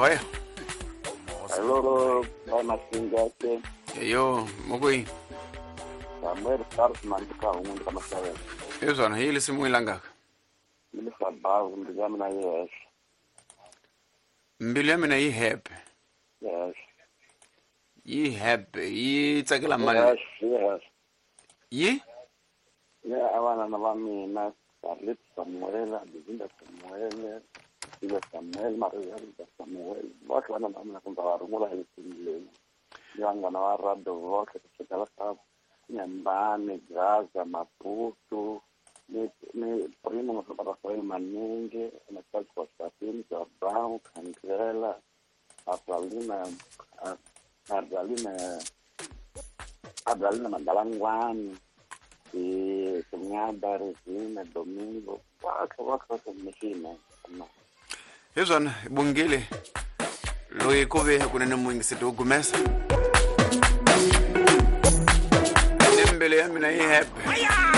Ahoy. Hello, bana singate. Yo, mokoi. Samuel Starsman umuntu kama sawe. Yezona hili simu ilangaka. Mimi sababu ndigama na yes. Mbili yami na yi-happy. Yes. Yi-happy. Yi-tsakela mali. Yes. Yi? Yeah, awana na mina Carlet Samuel, Bizinda Samuel, Bizinda Samuel, Maria Samuel. Watu wana namna kwamba warumula hivi. Yanga na warado wote kutoka sababu nyambani, Gaza, Maputo, ni primo mpaka kwa Maninge, na kwa Stafini, kwa Brown, Kandela, Adalina Mandalangwani, Kunyada, Resina, Domingo, wako meshina. Yezona bungile. Loye kove kunene mwingi situ kumesa. Mbele yami na yi-happy.